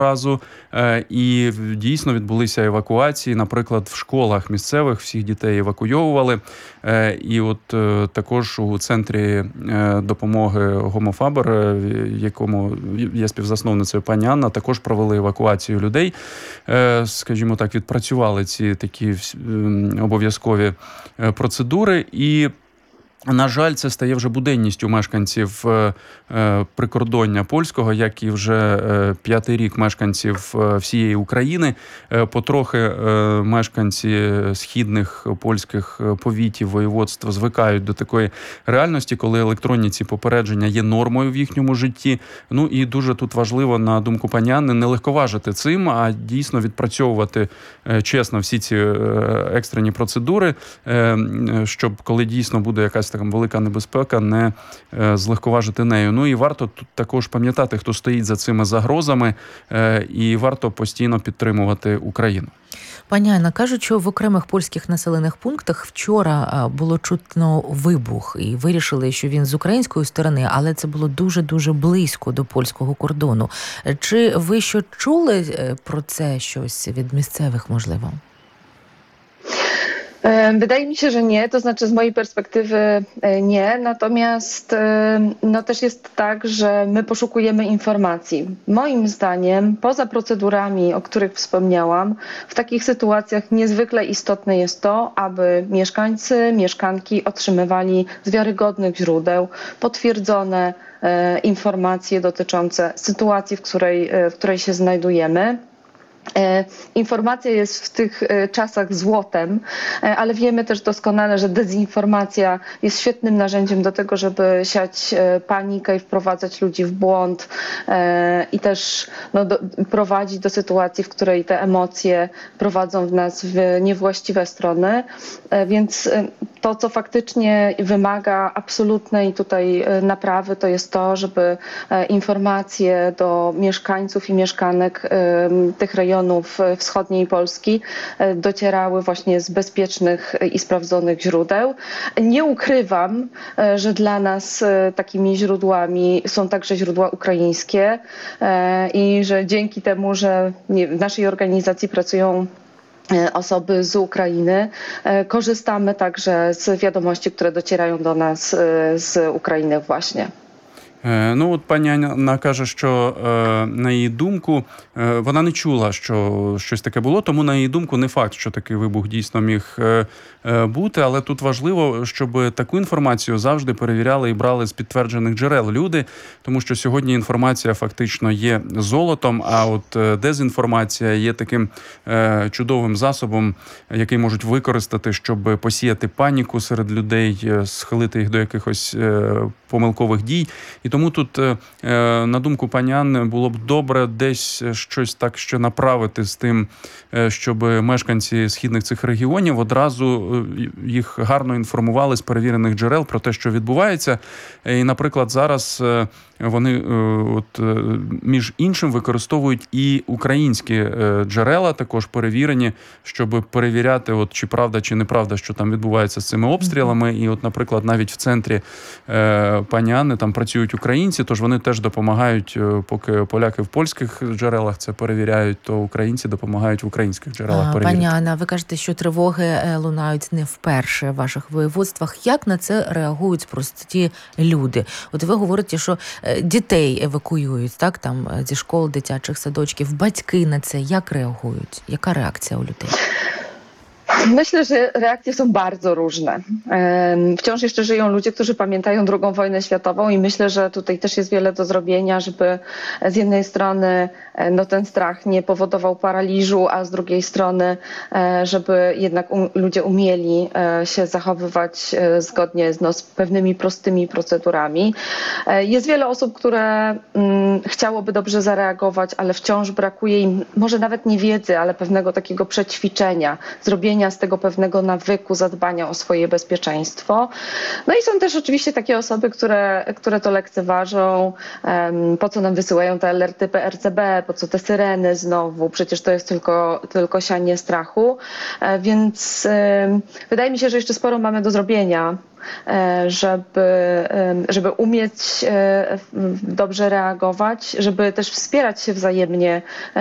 разу, і дійсно відбулися евакуації. Наприклад, в школах місцевих всіх дітей евакуйовували. І от також у центрі допомоги Homo Faber, в якому є співзасновницею пані Анна, також провели евакуацію людей. Скажімо так, відпрацювали ці такі обов'язкові процедури. І на жаль, це стає вже буденністю мешканців прикордоння польського, як і вже 5-й рік мешканців всієї України. Потрохи мешканці східних польських повітів, воєводств звикають до такої реальності, коли електронні ці попередження є нормою в їхньому житті. Ну і дуже тут важливо, на думку пані Анни, не легковажити цим, а дійсно відпрацьовувати чесно всі ці екстрені процедури, щоб коли дійсно буде якась така велика небезпека, не злегковажити нею. Ну і варто тут також пам'ятати, хто стоїть за цими загрозами, і варто постійно підтримувати Україну. Пані Анна, кажуть, що в окремих польських населених пунктах вчора було чутно вибух і вирішили, що він з української сторони, але це було дуже-дуже близько до польського кордону. Чи ви що чули про це щось від місцевих, можливо? Wydaje mi się, że nie, to znaczy z mojej perspektywy nie, natomiast no też jest tak, że my poszukujemy informacji. Moim zdaniem, poza procedurami, o których wspomniałam, w takich sytuacjach niezwykle istotne jest to, aby mieszkańcy, mieszkanki otrzymywali z wiarygodnych źródeł potwierdzone informacje dotyczące sytuacji, w której się znajdujemy. Informacja jest w tych czasach złotem, ale wiemy też doskonale, że dezinformacja jest świetnym narzędziem do tego, żeby siać panikę i wprowadzać ludzi w błąd i też prowadzić do sytuacji, w której te emocje prowadzą w nas w niewłaściwe strony. Więc to, co faktycznie wymaga absolutnej tutaj naprawy, to jest to, żeby informacje do mieszkańców i mieszkanek tych rejonów wschodniej Polski docierały właśnie z bezpiecznych i sprawdzonych źródeł. Nie ukrywam, że dla nas takimi źródłami są także źródła ukraińskie i że dzięki temu, że w naszej organizacji pracują osoby z Ukrainy, korzystamy także z wiadomości, które docierają do nas z Ukrainy właśnie. Ну, от пані Анна каже, що на її думку, вона не чула, що щось таке було, тому на її думку не факт, що такий вибух дійсно міг бути, але тут важливо, щоб таку інформацію завжди перевіряли і брали з підтверджених джерел люди, тому що сьогодні інформація фактично є золотом, а от дезінформація є таким чудовим засобом, який можуть використати, щоб посіяти паніку серед людей, схилити їх до якихось помилкових дій. І тому тут, на думку пані Анни, було б добре десь щось так ще направити з тим, щоб мешканці східних цих регіонів одразу їх гарно інформували з перевірених джерел про те, що відбувається. І, наприклад, зараз вони між іншим використовують і українські джерела, також перевірені, щоб перевіряти, чи правда чи неправда, що там відбувається з цими обстрілами. І, наприклад, навіть в центрі пані Анни там працюють українці, тож вони теж допомагають, поки поляки в польських джерелах це перевіряють, то українці допомагають в українських джерелах перевіряти. Пані Анна, ви кажете, що тривоги лунають не вперше в ваших воєводствах. Як на це реагують прості люди? От ви говорите, що дітей евакуюють, так, там зі школ, дитячих садочків. Батьки на це як реагують? Яка реакція у людей? Myślę, że reakcje są bardzo różne. Wciąż jeszcze żyją ludzie, którzy pamiętają II wojnę światową i myślę, że tutaj też jest wiele do zrobienia, żeby z jednej strony ten strach nie powodował paraliżu, a z drugiej strony, żeby jednak ludzie umieli się zachowywać zgodnie z pewnymi prostymi procedurami. Jest wiele osób, które chciałoby dobrze zareagować, ale wciąż brakuje im może nawet nie wiedzy, ale pewnego takiego przećwiczenia, zrobienia wynika z tego pewnego nawyku zadbania o swoje bezpieczeństwo. No i są też oczywiście takie osoby, które to lekceważą, po co nam wysyłają te alerty PRCB, po co te syreny znowu, przecież to jest tylko sianie strachu, więc wydaje mi się, że jeszcze sporo mamy do zrobienia, żeby umieć dobrze reagować, żeby też wspierać się wzajemnie